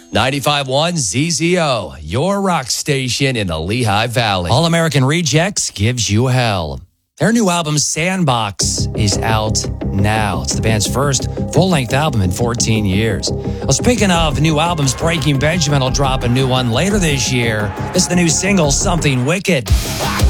95.1 ZZO, your rock station in the Lehigh Valley. All American Rejects gives you hell. Their new album, Sandbox, is out now. It's the band's first full-length album in 14 years. Well, speaking of new albums, Breaking Benjamin will drop a new one later this year. This is the new single, Something Wicked.